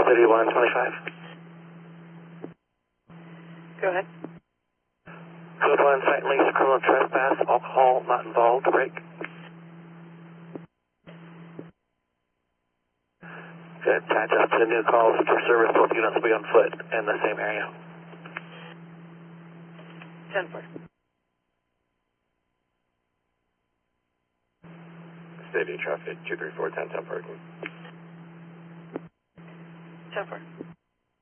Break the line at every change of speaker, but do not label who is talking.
3125.
Go ahead.
Code 1, site lease, criminal trespass, alcohol not involved, break. Good, patch up to the new calls for service, both units will be on foot in the same area.
10-4.
City traffic, 234, 10 parking.
10-4.